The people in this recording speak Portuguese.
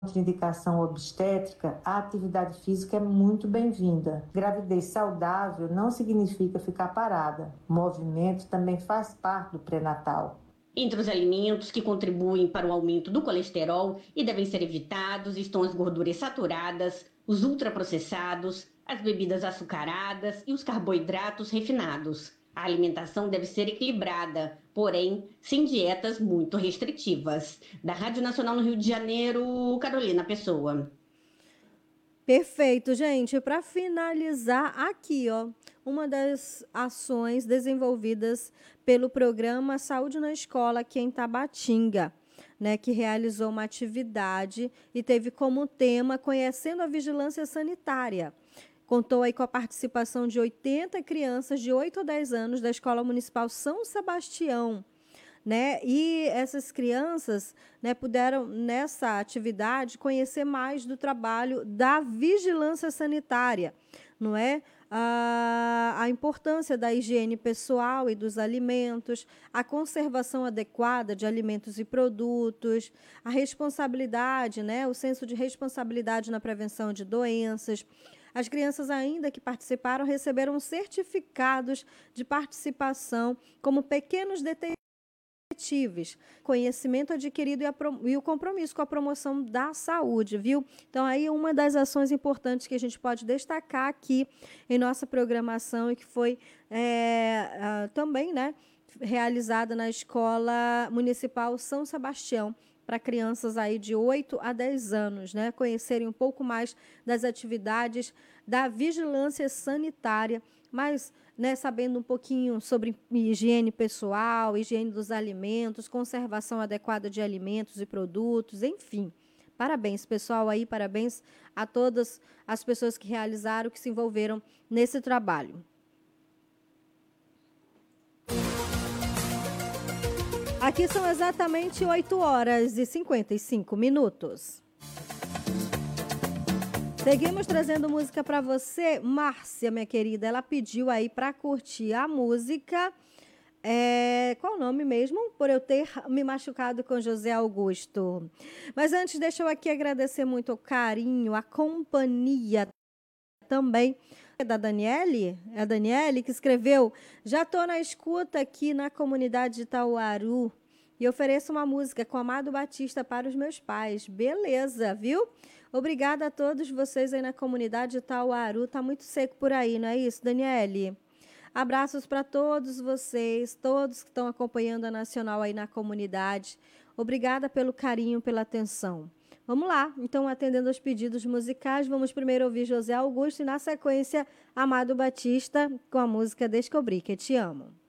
contraindicação obstétrica, a atividade física é muito bem-vinda. Gravidez saudável não significa ficar parada. Movimento também faz parte do pré-natal. Entre os alimentos que contribuem para o aumento do colesterol e devem ser evitados estão as gorduras saturadas, os ultraprocessados, as bebidas açucaradas e os carboidratos refinados. A alimentação deve ser equilibrada, porém sem dietas muito restritivas. Da Rádio Nacional no Rio de Janeiro, Carolina Pessoa. Perfeito, gente. Para finalizar aqui, ó, uma das ações desenvolvidas pelo programa Saúde na Escola aqui em Tabatinga, né, que realizou uma atividade e teve como tema Conhecendo a Vigilância Sanitária. Contou aí com a participação de 80 crianças de 8 a 10 anos da Escola Municipal São Sebastião, né? E essas crianças, né, puderam, nessa atividade, conhecer mais do trabalho da vigilância sanitária, não é? A importância da higiene pessoal e dos alimentos, a conservação adequada de alimentos e produtos, a responsabilidade, né, o senso de responsabilidade na prevenção de doenças. As crianças ainda que participaram receberam certificados de participação como pequenos detetives, conhecimento adquirido e o compromisso com a promoção da saúde, viu? Então, aí uma das ações importantes que a gente pode destacar aqui em nossa programação e que foi também, né, realizada na Escola Municipal São Sebastião, para crianças aí de 8 a 10 anos, né, conhecerem um pouco mais das atividades da vigilância sanitária, mas, né, sabendo um pouquinho sobre higiene pessoal, higiene dos alimentos, conservação adequada de alimentos e produtos, enfim. Parabéns, pessoal, aí, parabéns a todas as pessoas que realizaram, que se envolveram nesse trabalho. Aqui são exatamente 8 horas e 55 minutos. Seguimos trazendo música para você. Márcia, minha querida, ela pediu aí para curtir a música. Qual o nome mesmo? Por eu ter me machucado com José Augusto. Mas antes, deixa eu aqui agradecer muito o carinho, a companhia também da Daniele. É a Daniele que escreveu: já estou na escuta aqui na comunidade de Tauaru e ofereço uma música com Amado Batista para os meus pais. Beleza, viu? Obrigada a todos vocês aí na comunidade de Tauaru. Tá muito seco por aí, não é isso, Daniele? Abraços para todos vocês, todos que estão acompanhando a Nacional aí na comunidade. Obrigada pelo carinho, pela atenção. Vamos lá, então, atendendo aos pedidos musicais, vamos primeiro ouvir José Augusto e, na sequência, Amado Batista com a música Descobri que Te Amo.